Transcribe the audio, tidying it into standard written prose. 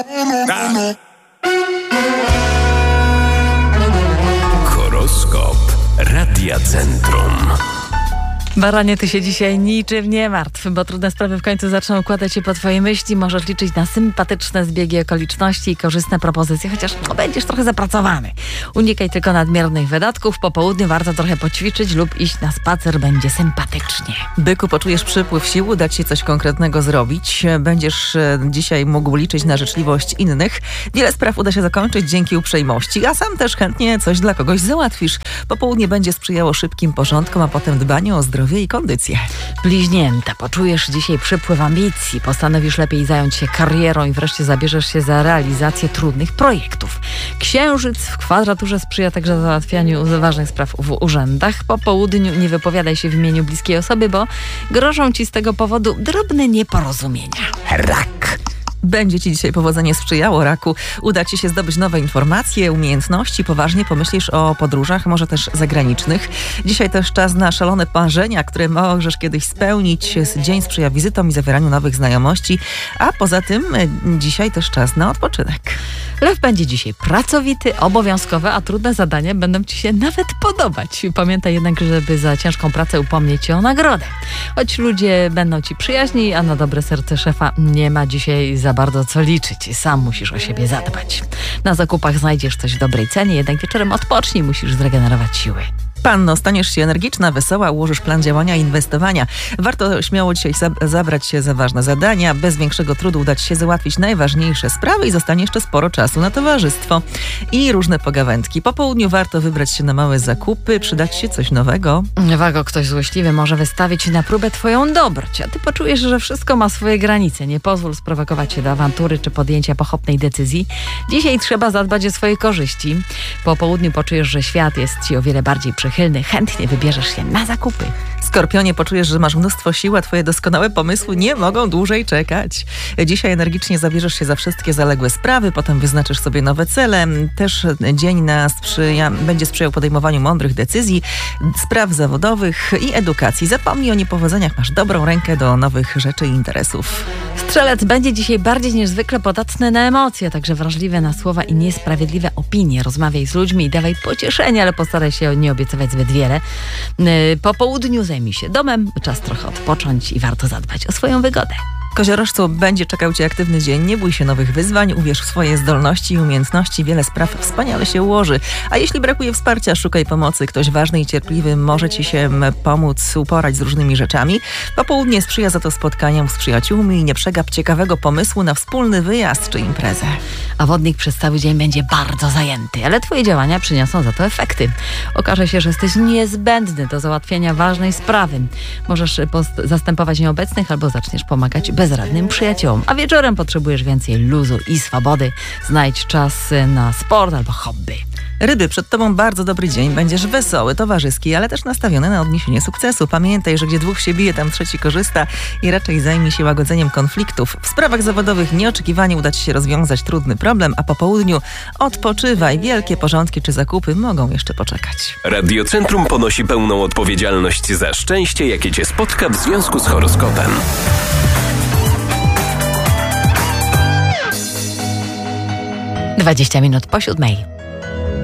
Horoskop Radia Centrum. Baranie, ty się dzisiaj niczym nie martw, bo trudne sprawy w końcu zaczną układać się po twojej myśli. Możesz liczyć na sympatyczne zbiegi okoliczności i korzystne propozycje, chociaż będziesz trochę zapracowany. Unikaj tylko nadmiernych wydatków. Po południu warto trochę poćwiczyć lub iść na spacer, będzie sympatycznie. Byku, poczujesz przypływ sił, uda ci się coś konkretnego zrobić. Będziesz dzisiaj mógł liczyć na życzliwość innych. Wiele spraw uda się zakończyć dzięki uprzejmości, a sam też chętnie coś dla kogoś załatwisz. Popołudnie będzie sprzyjało szybkim porządkom, a potem dbaniu o zdrowie i kondycję. Bliźnięta, poczujesz dzisiaj przypływ ambicji, postanowisz lepiej zająć się karierą i wreszcie zabierzesz się za realizację trudnych projektów. Księżyc w kwadraturze sprzyja także załatwianiu ważnych spraw w urzędach. Po południu nie wypowiadaj się w imieniu bliskiej osoby, bo grożą ci z tego powodu drobne nieporozumienia. Rak. Będzie ci dzisiaj powodzenie sprzyjało, raku. Uda ci się zdobyć nowe informacje, umiejętności. Poważnie pomyślisz o podróżach, może też zagranicznych. Dzisiaj też czas na szalone marzenia, które możesz kiedyś spełnić. Dzień sprzyja wizytom i zawieraniu nowych znajomości. A poza tym dzisiaj też czas na odpoczynek. Lew będzie dzisiaj pracowity, obowiązkowy, a trudne zadania będą ci się nawet podobać. Pamiętaj jednak, żeby za ciężką pracę upomnieć się o nagrodę. Choć ludzie będą ci przyjaźni, a na dobre serce szefa nie ma dzisiaj za bardzo co liczyć. Sam musisz o siebie zadbać. Na zakupach znajdziesz coś w dobrej cenie, jednak wieczorem odpocznij, musisz zregenerować siły. Panno, staniesz się energiczna, wesoła, ułożysz plan działania i inwestowania. Warto śmiało dzisiaj zabrać się za ważne zadania. Bez większego trudu uda ci się załatwić najważniejsze sprawy i zostanie jeszcze sporo czasu na towarzystwo i różne pogawędki. Po południu warto wybrać się na małe zakupy, przydać się coś nowego. Wago, ktoś złośliwy może wystawić na próbę twoją dobroć, a ty poczujesz, że wszystko ma swoje granice. Nie pozwól sprowokować się do awantury czy podjęcia pochopnej decyzji. Dzisiaj trzeba zadbać o swoje korzyści. Po południu poczujesz, że świat jest ci o wiele bardziej przychylny. Chętnie wybierzesz się na zakupy. Skorpionie, poczujesz, że masz mnóstwo sił, a twoje doskonałe pomysły nie mogą dłużej czekać. Dzisiaj energicznie zabierzesz się za wszystkie zaległe sprawy, potem wyznaczysz sobie nowe cele. Też dzień będzie sprzyjał podejmowaniu mądrych decyzji, spraw zawodowych i edukacji. Zapomnij o niepowodzeniach, masz dobrą rękę do nowych rzeczy i interesów. Strzelec będzie dzisiaj bardziej niż zwykle podatny na emocje, także wrażliwy na słowa i niesprawiedliwe opinie. Rozmawiaj z ludźmi i dawaj pocieszenie, ale postaraj się nie obiecywać zbyt wiele. Po południu zajmij się domem, czas trochę odpocząć i warto zadbać o swoją wygodę. Koziorożcu, będzie czekał cię aktywny dzień, nie bój się nowych wyzwań, uwierz w swoje zdolności i umiejętności, wiele spraw wspaniale się ułoży. A jeśli brakuje wsparcia, szukaj pomocy. Ktoś ważny i cierpliwy może ci się pomóc uporać z różnymi rzeczami. Popołudnie sprzyja za to spotkaniom z przyjaciółmi i nie przegap ciekawego pomysłu na wspólny wyjazd czy imprezę. A wodnik przez cały dzień będzie bardzo zajęty, ale twoje działania przyniosą za to efekty. Okaże się, że jesteś niezbędny do załatwienia ważnej sprawy. Możesz zastępować nieobecnych albo zaczniesz pomagać bezradnym przyjaciołom, a wieczorem potrzebujesz więcej luzu i swobody. Znajdź czas na sport albo hobby. Ryby, przed tobą bardzo dobry dzień. Będziesz wesoły, towarzyski, ale też nastawiony na odniesienie sukcesu. Pamiętaj, że gdzie dwóch się bije, tam trzeci korzysta i raczej zajmij się łagodzeniem konfliktów. W sprawach zawodowych nieoczekiwanie uda ci się rozwiązać trudny problem, a po południu odpoczywaj. Wielkie porządki czy zakupy mogą jeszcze poczekać. Radio Centrum ponosi pełną odpowiedzialność za szczęście, jakie cię spotka w związku z horoskopem. 20 minut po 7:00.